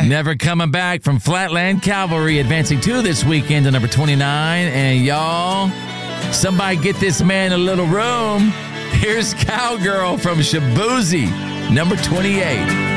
Never Coming Back from Flatland Cavalry, advancing to this weekend to number 29. And y'all, somebody get this man a little room. Here's Cowgirl from Shaboozey, number 28.